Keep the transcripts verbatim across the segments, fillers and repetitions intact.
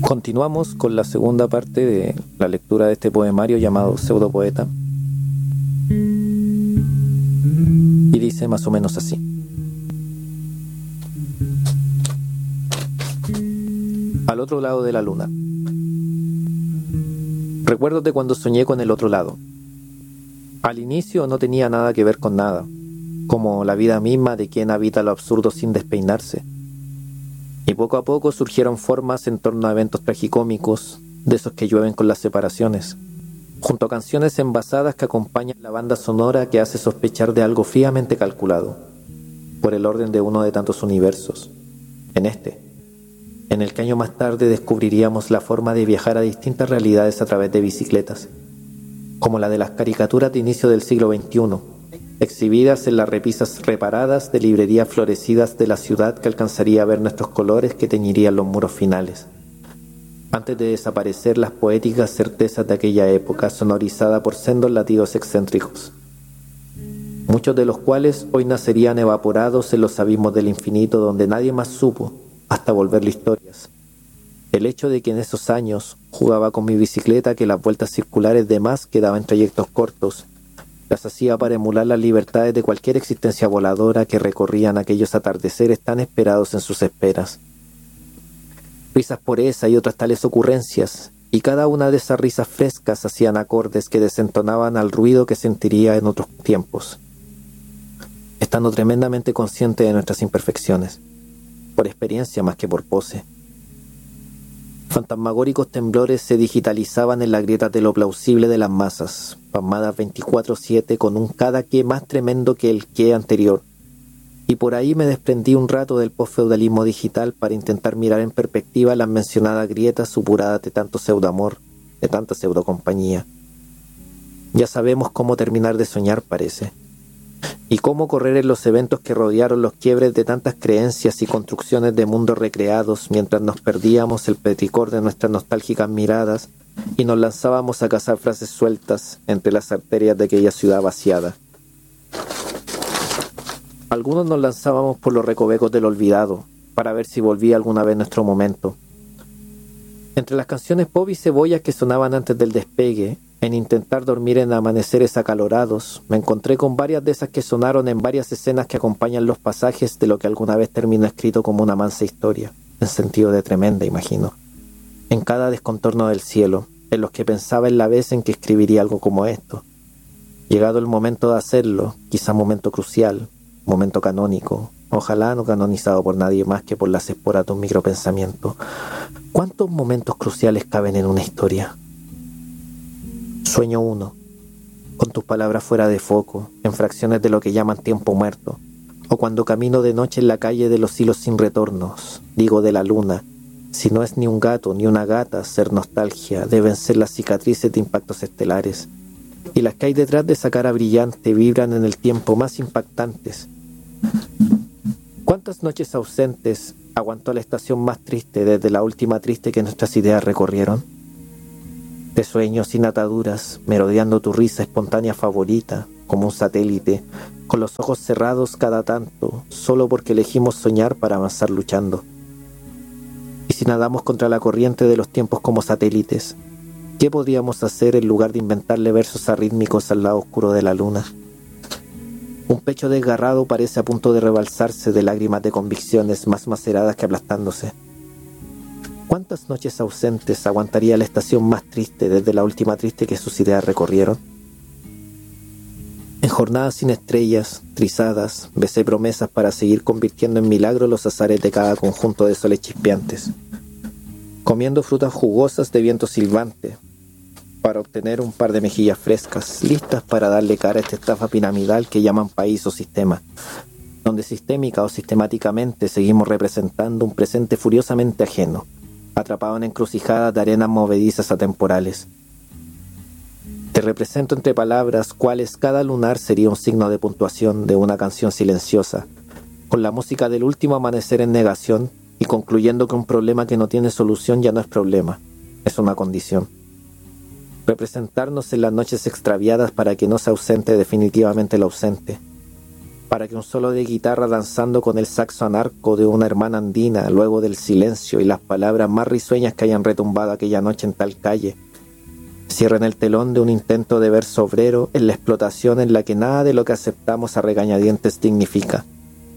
Continuamos con la segunda parte de la lectura de este poemario llamado Pseudopoeta. Y dice más o menos así. Al otro lado de la luna. Recuerdo de cuando soñé con el otro lado. Al inicio no tenía nada que ver con nada, como la vida misma de quien habita lo absurdo sin despeinarse. Y poco a poco surgieron formas en torno a eventos tragicómicos, de esos que llueven con las separaciones, junto a canciones envasadas que acompañan la banda sonora que hace sospechar de algo fríamente calculado, por el orden de uno de tantos universos, en este, en el que año más tarde descubriríamos la forma de viajar a distintas realidades a través de bicicletas, como la de las caricaturas de inicio del siglo veintiuno, exhibidas en las repisas reparadas de librerías florecidas de la ciudad que alcanzaría a ver nuestros colores que teñirían los muros finales, antes de desaparecer las poéticas certezas de aquella época sonorizada por sendos latidos excéntricos, muchos de los cuales hoy nacerían evaporados en los abismos del infinito donde nadie más supo, hasta volverle historias, el hecho de que en esos años jugaba con mi bicicleta que las vueltas circulares de más quedaban en trayectos cortos, las hacía para emular las libertades de cualquier existencia voladora que recorrían aquellos atardeceres tan esperados en sus esperas. Risas por esa y otras tales ocurrencias, y cada una de esas risas frescas hacían acordes que desentonaban al ruido que sentiría en otros tiempos, estando tremendamente consciente de nuestras imperfecciones, por experiencia más que por pose. Fantasmagóricos temblores se digitalizaban en las grietas de lo plausible de las masas, pasmadas veinticuatro siete con un cada qué más tremendo que el qué anterior, y por ahí me desprendí un rato del posfeudalismo digital para intentar mirar en perspectiva las mencionadas grietas supuradas de tanto pseudoamor, de tanta pseudocompañía. Ya sabemos cómo terminar de soñar, parece, y cómo correr en los eventos que rodearon los quiebres de tantas creencias y construcciones de mundos recreados mientras nos perdíamos el petricor de nuestras nostálgicas miradas y nos lanzábamos a cazar frases sueltas entre las arterias de aquella ciudad vaciada. Algunos nos lanzábamos por los recovecos del olvidado para ver si volvía alguna vez nuestro momento. Entre las canciones pop y cebollas que sonaban antes del despegue, en intentar dormir en amaneceres acalorados, me encontré con varias de esas que sonaron en varias escenas que acompañan los pasajes de lo que alguna vez terminó escrito como una mansa historia, en sentido de tremenda, imagino. En cada descontorno del cielo, en los que pensaba en la vez en que escribiría algo como esto. Llegado el momento de hacerlo, quizá momento crucial, momento canónico, ojalá no canonizado por nadie más que por las esporas de un micropensamiento. ¿Cuántos momentos cruciales caben en una historia? Sueño uno, con tus palabras fuera de foco, en fracciones de lo que llaman tiempo muerto, o cuando camino de noche en la calle de los hilos sin retornos, digo de la luna, si no es ni un gato ni una gata, ser nostalgia, deben ser las cicatrices de impactos estelares, y las que hay detrás de esa cara brillante vibran en el tiempo más impactantes. ¿Cuántas noches ausentes aguantó la estación más triste desde la última triste que nuestras ideas recorrieron? Te sueño sin ataduras, merodeando tu risa espontánea favorita, como un satélite, con los ojos cerrados cada tanto, solo porque elegimos soñar para avanzar luchando. Y si nadamos contra la corriente de los tiempos como satélites, ¿qué podríamos hacer en lugar de inventarle versos arrítmicos al lado oscuro de la luna? Un pecho desgarrado parece a punto de rebalsarse de lágrimas de convicciones más maceradas que aplastándose. ¿Cuántas noches ausentes aguantaría la estación más triste desde la última triste que sus ideas recorrieron? En jornadas sin estrellas, trizadas, besé promesas para seguir convirtiendo en milagro los azares de cada conjunto de soles chispeantes, comiendo frutas jugosas de viento silbante, para obtener un par de mejillas frescas, listas para darle cara a esta estafa piramidal que llaman país o sistema, donde sistémica o sistemáticamente seguimos representando un presente furiosamente ajeno, atrapado en encrucijadas de arenas movedizas atemporales. Te represento entre palabras cuales cada lunar sería un signo de puntuación de una canción silenciosa, con la música del último amanecer en negación y concluyendo que un problema que no tiene solución ya no es problema, es una condición. Representarnos en las noches extraviadas para que no se ausente definitivamente el ausente, para que un solo de guitarra danzando con el saxo anarco de una hermana andina, luego del silencio y las palabras más risueñas que hayan retumbado aquella noche en tal calle, cierren el telón de un intento de verso obrero en la explotación en la que nada de lo que aceptamos a regañadientes dignifica.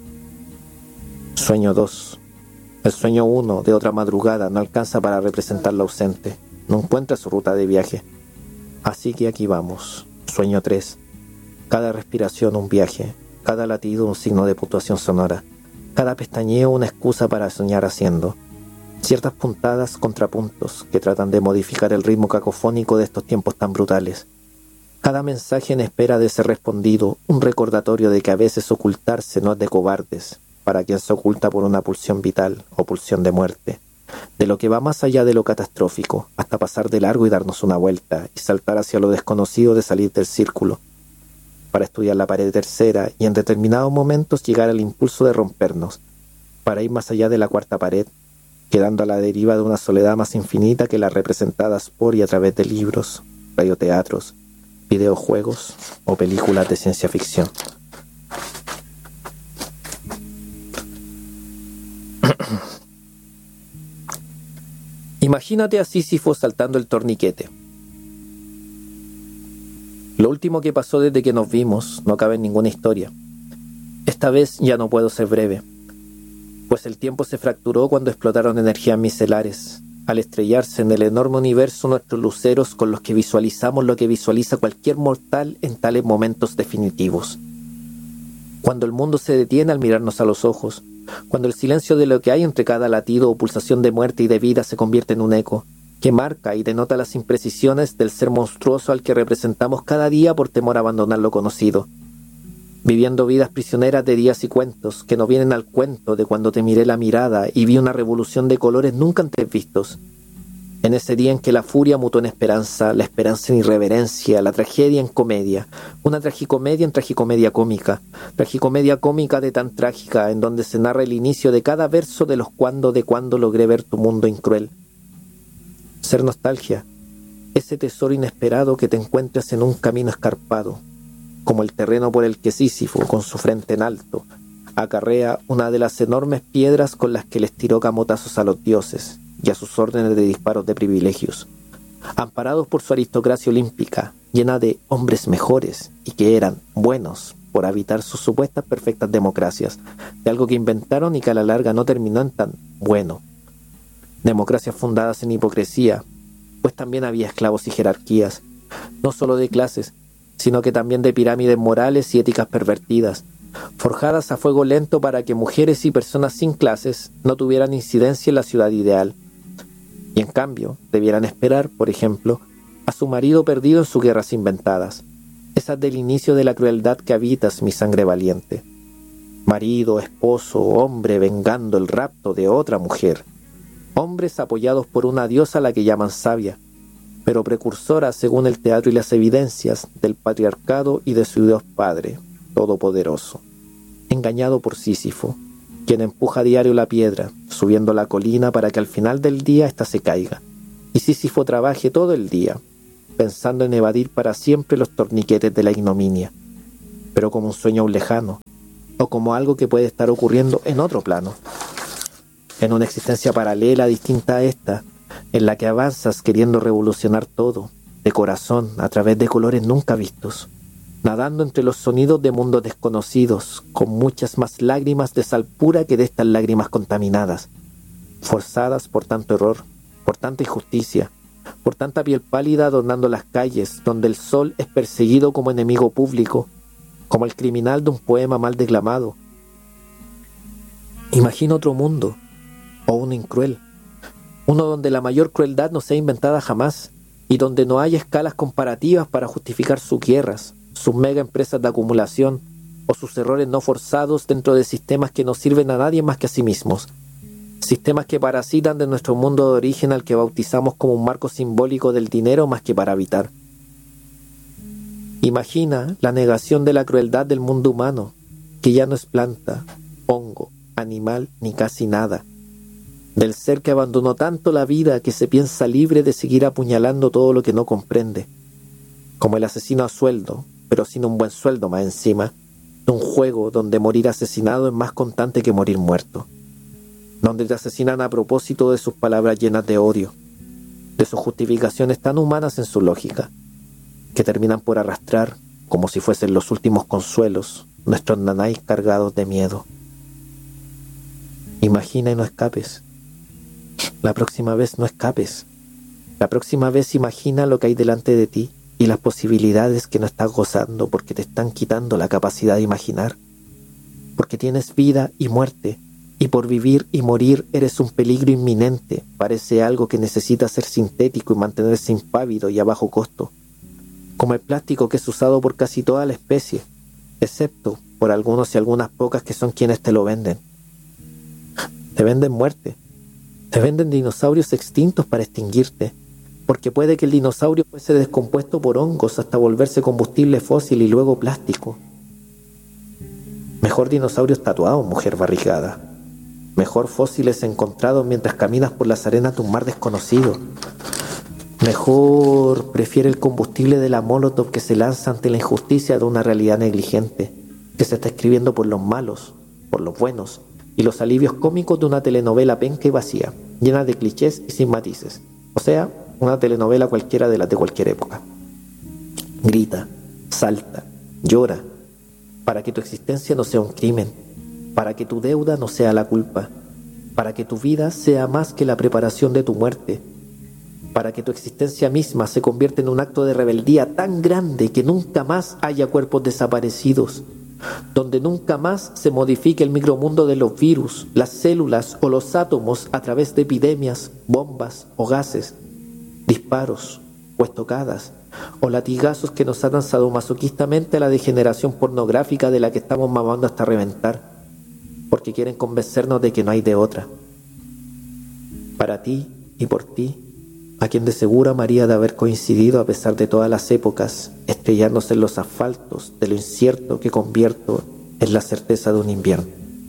Sueño dos. El sueño uno de otra madrugada no alcanza para representar lo ausente, no encuentra su ruta de viaje. Así que aquí vamos. Sueño tres. Cada respiración un viaje, cada latido un signo de puntuación sonora, cada pestañeo una excusa para soñar haciendo. Ciertas puntadas, contrapuntos que tratan de modificar el ritmo cacofónico de estos tiempos tan brutales. Cada mensaje en espera de ser respondido, un recordatorio de que a veces ocultarse no es de cobardes, para quien se oculta por una pulsión vital o pulsión de muerte, de lo que va más allá de lo catastrófico, hasta pasar de largo y darnos una vuelta, y saltar hacia lo desconocido de salir del círculo, para estudiar la pared tercera y en determinados momentos llegar al impulso de rompernos, para ir más allá de la cuarta pared, quedando a la deriva de una soledad más infinita que las representadas por y a través de libros, radioteatros, videojuegos o películas de ciencia ficción. Imagínate a Sísifo saltando el torniquete. Lo último que pasó desde que nos vimos no cabe en ninguna historia. Esta vez ya no puedo ser breve, pues el tiempo se fracturó cuando explotaron energías miscelares, al estrellarse en el enorme universo nuestros luceros con los que visualizamos lo que visualiza cualquier mortal en tales momentos definitivos. Cuando el mundo se detiene al mirarnos a los ojos, cuando el silencio de lo que hay entre cada latido o pulsación de muerte y de vida se convierte en un eco, que marca y denota las imprecisiones del ser monstruoso al que representamos cada día por temor a abandonar lo conocido, viviendo vidas prisioneras de días y cuentos que no vienen al cuento de cuando te miré la mirada y vi una revolución de colores nunca antes vistos. En ese día en que la furia mutó en esperanza, la esperanza en irreverencia, la tragedia en comedia, una tragicomedia en tragicomedia cómica, tragicomedia cómica de tan trágica en donde se narra el inicio de cada verso de los cuando de cuando logré ver tu mundo incruel. Ser nostalgia, ese tesoro inesperado que te encuentras en un camino escarpado, como el terreno por el que Sísifo, con su frente en alto, acarrea una de las enormes piedras con las que les tiró camotazos a los dioses y a sus órdenes de disparos de privilegios, amparados por su aristocracia olímpica, llena de hombres mejores y que eran buenos por habitar sus supuestas perfectas democracias, de algo que inventaron y que a la larga no terminó en tan bueno. Democracias fundadas en hipocresía, pues también había esclavos y jerarquías, no solo de clases, sino que también de pirámides morales y éticas pervertidas, forjadas a fuego lento para que mujeres y personas sin clases no tuvieran incidencia en la ciudad ideal, y en cambio debieran esperar, por ejemplo, a su marido perdido en sus guerras inventadas, esas del inicio de la crueldad que habitas, mi sangre valiente. Marido, esposo, hombre vengando el rapto de otra mujer, hombres apoyados por una diosa a la que llaman sabia, pero precursora, según el teatro y las evidencias, del patriarcado y de su Dios Padre, todopoderoso, engañado por Sísifo, quien empuja a diario la piedra, subiendo la colina para que al final del día ésta se caiga, y Sísifo trabaje todo el día, pensando en evadir para siempre los torniquetes de la ignominia, pero como un sueño aún lejano, o como algo que puede estar ocurriendo en otro plano, en una existencia paralela distinta a esta, en la que avanzas queriendo revolucionar todo, de corazón, a través de colores nunca vistos, nadando entre los sonidos de mundos desconocidos, con muchas más lágrimas de sal pura que de estas lágrimas contaminadas, forzadas por tanto error, por tanta injusticia, por tanta piel pálida adornando las calles, donde el sol es perseguido como enemigo público, como el criminal de un poema mal declamado. Imagina otro mundo, o uno incruel, uno donde la mayor crueldad no sea inventada jamás, y donde no haya escalas comparativas para justificar sus guerras, sus mega empresas de acumulación, o sus errores no forzados dentro de sistemas que no sirven a nadie más que a sí mismos, sistemas que parasitan de nuestro mundo de origen al que bautizamos como un marco simbólico del dinero más que para habitar. Imagina la negación de la crueldad del mundo humano, que ya no es planta, hongo, animal ni casi nada, del ser que abandonó tanto la vida que se piensa libre de seguir apuñalando todo lo que no comprende, como el asesino a sueldo, pero sin un buen sueldo más encima, de un juego donde morir asesinado es más constante que morir muerto, donde te asesinan a propósito de sus palabras llenas de odio, de sus justificaciones tan humanas en su lógica, que terminan por arrastrar, como si fuesen los últimos consuelos, nuestros nanáis cargados de miedo. Imagina y no escapes. La próxima vez no escapes. La próxima vez imagina lo que hay delante de ti y las posibilidades que no estás gozando porque te están quitando la capacidad de imaginar. Porque tienes vida y muerte, y por vivir y morir eres un peligro inminente. Parece algo que necesita ser sintético y mantenerse impávido y a bajo costo, como el plástico que es usado por casi toda la especie, excepto por algunos y algunas pocas que son quienes te lo venden. Te venden muerte, te venden dinosaurios extintos para extinguirte, porque puede que el dinosaurio fuese descompuesto por hongos hasta volverse combustible fósil y luego plástico. Mejor dinosaurios tatuados, mujer barrigada. Mejor fósiles encontrados mientras caminas por las arenas de un mar desconocido. Mejor prefiere el combustible de la Molotov que se lanza ante la injusticia de una realidad negligente, que se está escribiendo por los malos, por los buenos, y los alivios cómicos de una telenovela penca y vacía, llena de clichés y sin matices. O sea, una telenovela cualquiera de las de cualquier época. Grita, salta, llora, para que tu existencia no sea un crimen, para que tu deuda no sea la culpa, para que tu vida sea más que la preparación de tu muerte, para que tu existencia misma se convierta en un acto de rebeldía tan grande que nunca más haya cuerpos desaparecidos, donde nunca más se modifique el micromundo de los virus, las células o los átomos a través de epidemias, bombas o gases, disparos o estocadas o latigazos que nos atan sadomasoquistamente a la degeneración pornográfica de la que estamos mamando hasta reventar, porque quieren convencernos de que no hay de otra. Para ti y por ti, a quien de seguro amaría de haber coincidido a pesar de todas las épocas, estrellándose en los asfaltos de lo incierto que convierto en la certeza de un invierno.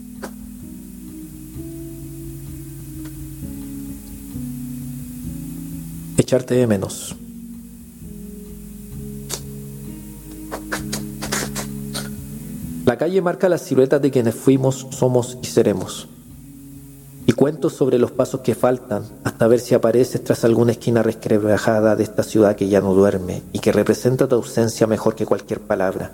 Echarte de menos. La calle marca las siluetas de quienes fuimos, somos y seremos. Y cuento sobre los pasos que faltan hasta ver si apareces tras alguna esquina resquebrajada de esta ciudad que ya no duerme y que representa tu ausencia mejor que cualquier palabra.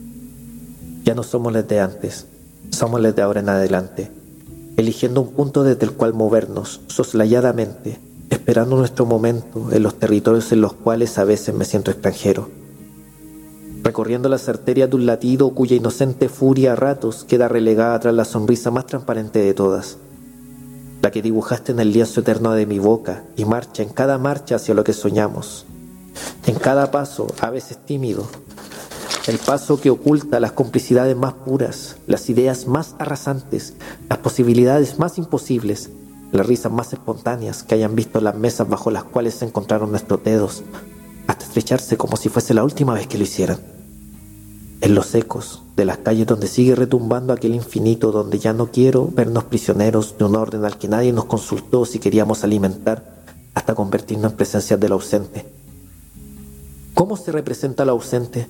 Ya no somos los de antes, somos los de ahora en adelante, eligiendo un punto desde el cual movernos soslayadamente, esperando nuestro momento en los territorios en los cuales a veces me siento extranjero, recorriendo las arterias de un latido cuya inocente furia a ratos queda relegada tras la sonrisa más transparente de todas, la que dibujaste en el lienzo eterno de mi boca y marcha en cada marcha hacia lo que soñamos, en cada paso, a veces tímido, el paso que oculta las complicidades más puras, las ideas más arrasantes, las posibilidades más imposibles, las risas más espontáneas que hayan visto las mesas bajo las cuales se encontraron nuestros dedos, hasta estrecharse como si fuese la última vez que lo hicieran. En los ecos de las calles donde sigue retumbando aquel infinito donde ya no quiero vernos prisioneros de un orden al que nadie nos consultó si queríamos alimentar, hasta convertirnos en presencias del ausente. ¿Cómo se representa el ausente?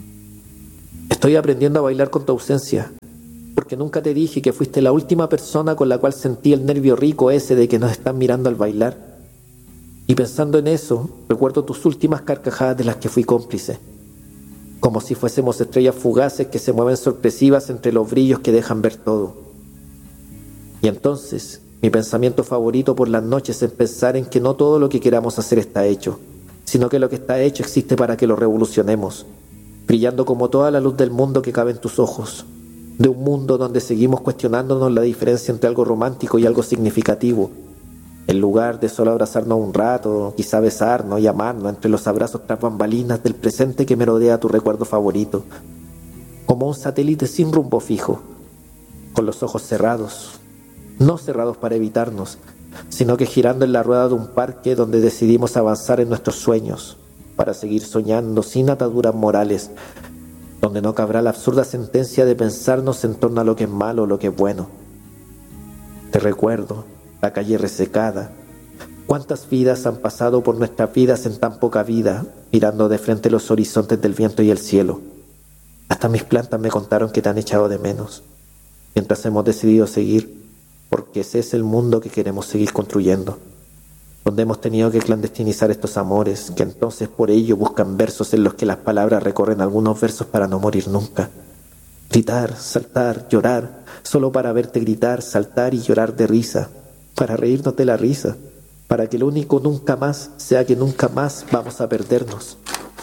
Estoy aprendiendo a bailar con tu ausencia, porque nunca te dije que fuiste la última persona con la cual sentí el nervio rico ese de que nos están mirando al bailar. Y pensando en eso, recuerdo tus últimas carcajadas de las que fui cómplice, como si fuésemos estrellas fugaces que se mueven sorpresivas entre los brillos que dejan ver todo. Y entonces, mi pensamiento favorito por las noches es pensar en que no todo lo que queramos hacer está hecho, sino que lo que está hecho existe para que lo revolucionemos, brillando como toda la luz del mundo que cabe en tus ojos, de un mundo donde seguimos cuestionándonos la diferencia entre algo romántico y algo significativo, en lugar de solo abrazarnos un rato, quizá besarnos y amarnos entre los abrazos tras bambalinas del presente que merodea tu recuerdo favorito, como un satélite sin rumbo fijo, con los ojos cerrados, no cerrados para evitarnos, sino que girando en la rueda de un parque donde decidimos avanzar en nuestros sueños, para seguir soñando sin ataduras morales, donde no cabrá la absurda sentencia de pensarnos en torno a lo que es malo o lo que es bueno. Te recuerdo, la calle resecada. ¿Cuántas vidas han pasado por nuestras vidas en tan poca vida, mirando de frente los horizontes del viento y el cielo? Hasta mis plantas me contaron que te han echado de menos, mientras hemos decidido seguir, porque ese es el mundo que queremos seguir construyendo, donde hemos tenido que clandestinizar estos amores, que entonces por ello buscan versos en los que las palabras recorren algunos versos para no morir nunca. Gritar, saltar, llorar, solo para verte gritar, saltar y llorar de risa, para reírnos de la risa, para que lo único nunca más sea que nunca más vamos a perdernos.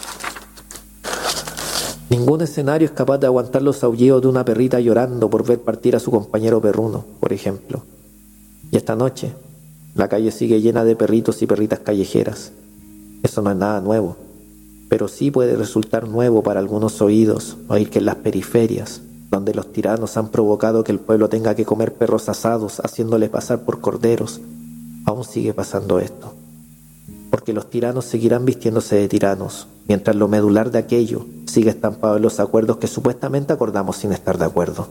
Ningún escenario es capaz de aguantar los aullidos de una perrita llorando por ver partir a su compañero perruno, por ejemplo. Y esta noche, la calle sigue llena de perritos y perritas callejeras. Eso no es nada nuevo, pero sí puede resultar nuevo para algunos oídos oír que en las periferias, donde los tiranos han provocado que el pueblo tenga que comer perros asados haciéndoles pasar por corderos, aún sigue pasando esto. Porque los tiranos seguirán vistiéndose de tiranos, mientras lo medular de aquello sigue estampado en los acuerdos que supuestamente acordamos sin estar de acuerdo.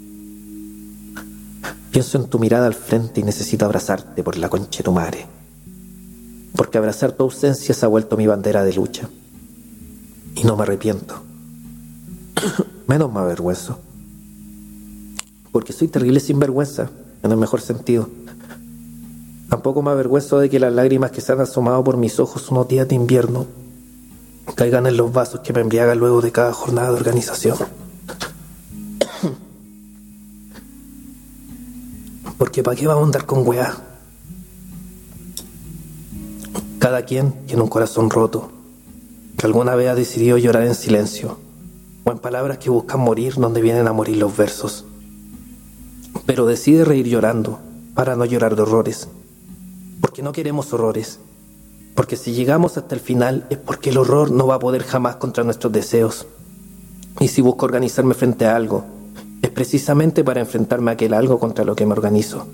Pienso en tu mirada al frente y necesito abrazarte por la concha de tu madre, porque abrazar tu ausencia se ha vuelto mi bandera de lucha. Y no me arrepiento. Menos me avergüenzo. Porque soy terrible sinvergüenza, en el mejor sentido. Tampoco me avergüenzo de que las lágrimas que se han asomado por mis ojos unos días de invierno caigan en los vasos que me embriagan luego de cada jornada de organización. Porque ¿para qué vamos a andar con weá? Cada quien tiene un corazón roto, que alguna vez ha decidido llorar en silencio, o en palabras que buscan morir donde vienen a morir los versos. Pero decide reír llorando, para no llorar de horrores. Porque no queremos horrores. Porque si llegamos hasta el final es porque el horror no va a poder jamás contra nuestros deseos. Y si busco organizarme frente a algo, es precisamente para enfrentarme a aquel algo contra lo que me organizo.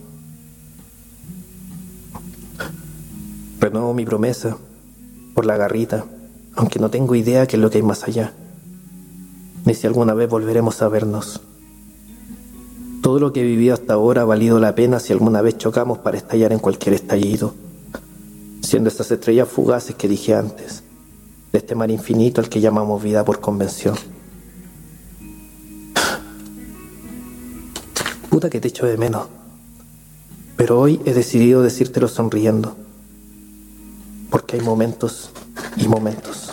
Renuevo mi promesa por la garrita, aunque no tengo idea qué es lo que hay más allá, ni si alguna vez volveremos a vernos. Todo lo que he vivido hasta ahora ha valido la pena si alguna vez chocamos para estallar en cualquier estallido, siendo esas estrellas fugaces que dije antes, de este mar infinito al que llamamos vida por convención. Puta que te echo de menos, pero hoy he decidido decírtelo sonriendo, porque hay momentos y momentos.